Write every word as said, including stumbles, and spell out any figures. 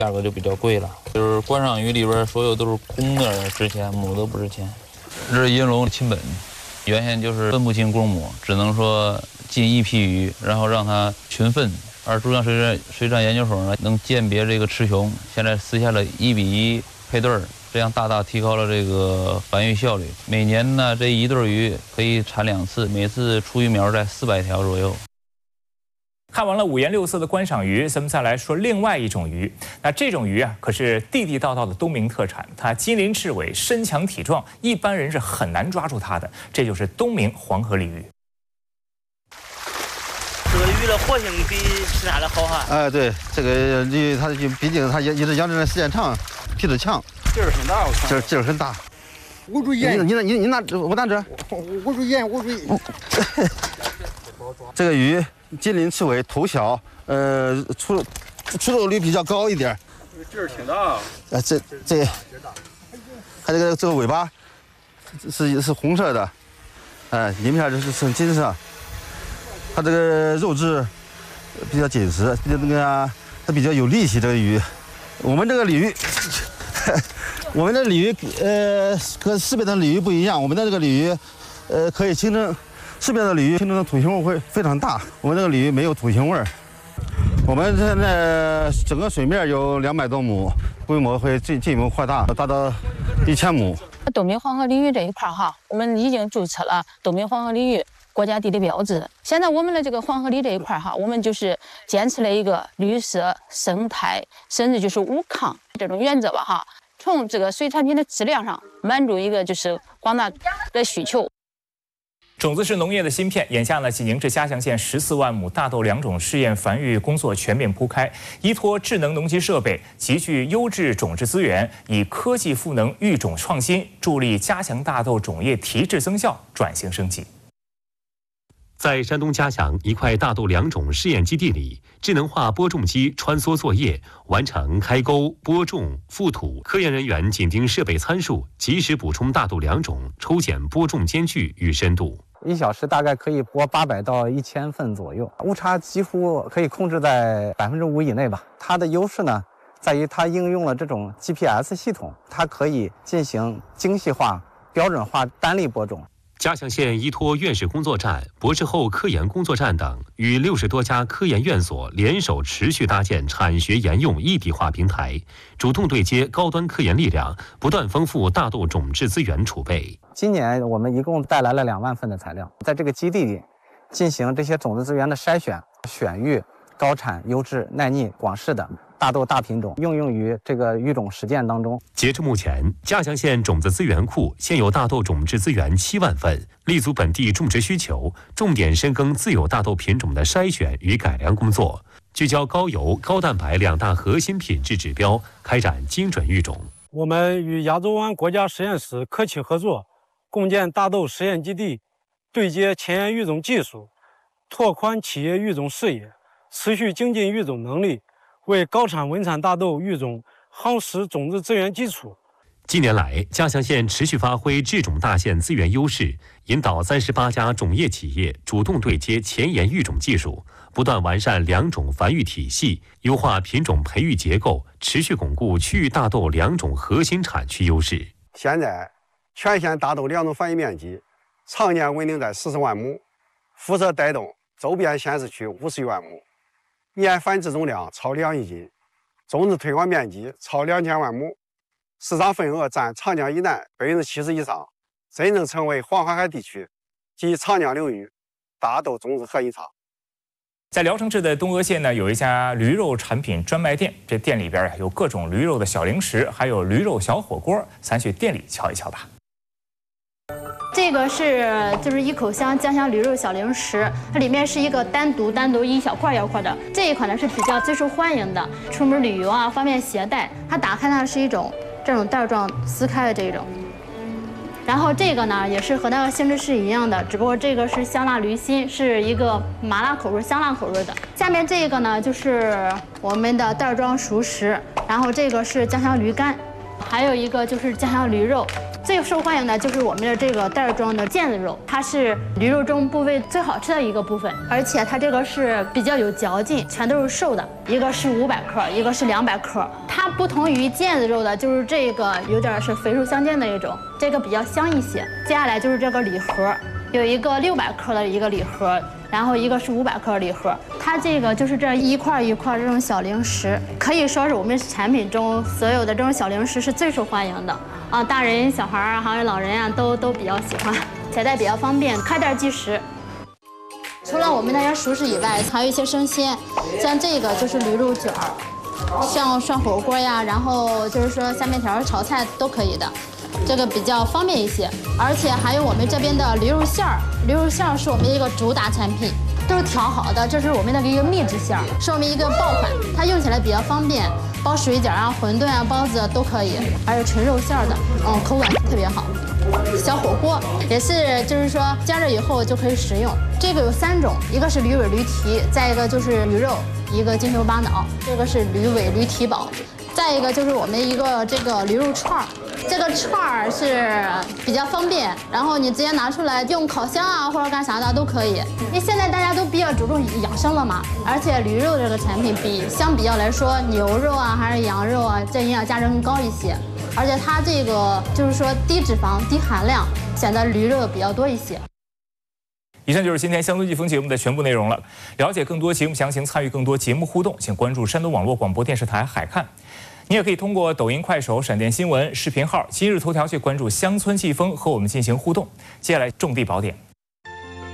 价格就比较贵了。就是观赏鱼里边所有都是公的值钱，母的不值钱。这是银龙亲本，原先就是分不清公母，只能说进一批鱼，然后让它群分。而中央水产水产研究所呢，能鉴别这个雌雄，现在实现了一比一配对儿，这样大大提高了这个繁育效率。每年呢，这一对鱼可以产两次，每次出鱼苗在四百条左右。 看完了五颜六色的观赏鱼，咱们再来说另外一种鱼。那这种鱼啊，可是地地道道的东明特产，它金鳞翅尾，身强体壮，一般人是很难抓住它的。这就是东明黄河鲤鱼。 这个鱼的活性比其他的好哈。 哎，对，这个鱼它就毕竟它也也是养殖的时间长，皮质强， 劲儿很大，我看劲儿劲儿很大。 捂住眼， 你你你你拿我拿这， 捂住眼，捂住眼。 这个鱼金鳞翅尾，头小，呃，出出肉率比较高一点。 这个劲儿挺大。啊， 这这，它这个这个尾巴是是红色的，哎，鳞片就是呈金色。它这个肉质比较紧实，比较那个它比较有力气。这个鱼，我们这个鲤鱼，我们的鲤鱼呃和市面的鲤鱼不一样，我们的这个鲤鱼，呃可以形成市面的鲤鱼形成的土腥味会非常大，我们这个鲤鱼没有土腥味儿。我们现在整个水面有两百多亩，规模会进进一步扩大，达到一千亩。 东明黄河鲤鱼这一块哈，我们已经注册了东明黄河鲤鱼国家地理标志。现在我们的这个黄河鲤这一块哈，我们就是坚持了一个绿色、生态，甚至就是无抗这种原则吧哈。从这个水产品的质量上，满足一个就是广大的需求。 种子是农业的芯片，眼下呢，济宁至嘉祥县十四万亩大豆两种试验繁育工作全面铺开，依托智能农机设备，集聚优质种质资源，以科技赋能育种创新，助力嘉祥大豆种业提质增效、转型升级。 在山东嘉祥一块大豆两种试验基地里，智能化播种机穿梭作业，完成开沟、播种、覆土。科研人员紧盯设备参数，及时补充大豆两种，抽检播种间距与深度。 一小时大概可以播八百到一千份左右，误差几乎可以控制在百分之五以内吧。它的优势呢，在于它应用了这种 G P S 系统，它可以进行精细化、标准化单粒播种。 嘉祥县依托院士工作站、博士后科研工作站等，与六十多家科研院所联手，持续搭建产学研用一体化平台，主动对接高端科研力量，不断丰富大豆种质资源储备。 今年我们一共带来了两万份的材料，在这个基地里进行这些种子资源的筛选，选育高产、优质、耐腻、广适的大豆大品种，应用于这个育种实践当中。 截至目前，嘉祥县种子资源库现有大豆种质资源七万份，立足本地种植需求，重点深耕自有大豆品种的筛选与改良工作，聚焦高油、高蛋白两大核心品质指标，开展精准育种。 我们与亚洲湾国家实验室科企合作，共建大豆实验基地，对接前沿育种技术，拓宽企业育种视野，持续精进育种能力，为高产稳产大豆育种夯实种子资源基础。 近年来，嘉祥县持续发挥制种大县资源优势，引导三十八家种业企业主动对接前沿育种技术，不断完善两种繁育体系，优化品种培育结构，持续巩固区域大豆两种核心产区优势。 现在，全县大豆两种繁育面积常年稳定在十四万亩，辐射带动周边县市区五十余万亩，年繁殖总量超两亿斤，种子推广面积超两千万亩，市场份额占长江以南百分之七十以上，真正成为黄海海地区及长江流域大豆种子核心厂。 在聊城市的东阿县呢，有一家驴肉产品专卖店，这店里边有各种驴肉的小零食，还有驴肉小火锅，咱去店里瞧一瞧吧。 这个是就是一口香家乡驴肉小零食，它里面是一个单独单独一小块一块的。这一款呢是比较最受欢迎的，出门旅游啊方便携带。它打开呢是一种这种袋状撕开的这种。然后这个呢也是和那个性质是一样的，只不过这个是香辣驴心，是一个麻辣口味、香辣口味的。下面这个呢就是我们的袋装熟食，然后这个是家乡驴肝，还有一个就是家乡驴肉。 最受欢迎的就是我们的这个袋装的腱子肉，它是驴肉中部位最好吃的一个部分，而且它这个是比较有嚼劲，全都是瘦的，一个是五百克，一个是两百克。它不同于腱子肉的，就是这个有点是肥瘦相间的一种，这个比较香一些。接下来就是这个礼盒，有一个六百克的一个礼盒。然后一个是五百克礼盒，它这个就是这一块一块这种小零食，可以说是我们产品中所有的这种小零食是最受欢迎的啊，大人小孩啊，还有老人啊，都都比较喜欢，携带比较方便，开袋即食。除了我们那些熟食以外，还有一些生鲜，像这个就是驴肉卷儿，像涮火锅呀，然后就是说下面条炒菜都可以的。这个比较方便一些，而且还有我们这边的驴肉馅儿，驴肉馅儿是我们一个主打产品，都是调好的，这是我们的一个秘制馅儿，是我们一个爆款，它用起来比较方便，包水饺啊、馄饨啊、包子都可以，还有纯肉馅儿的，嗯，口感特别好。小火锅也是，就是说加热以后就可以食用。这个有三种，一个是驴尾驴蹄，再一个就是驴肉，一个京油巴脑，这个是驴尾驴蹄堡，再一个就是我们一个这个驴肉串儿。这个串儿是比较方便，然后你直接拿出来用烤箱啊或者干啥的都可以。因为现在大家都比较注重养生了嘛，而且驴肉这个产品比相比较来说，牛肉啊还是羊肉啊，这营养价值更高一些，而且它这个就是说低脂肪、低含量，显得驴肉比较多一些。 以上就是今天《乡村季风》节目的全部内容了。了解更多节目详情，参与更多节目互动，请关注山东网络广播电视台海看。你也可以通过抖音、快手、闪电新闻视频号、今日头条去关注《乡村季风》，和我们进行互动。接下来，种地宝典。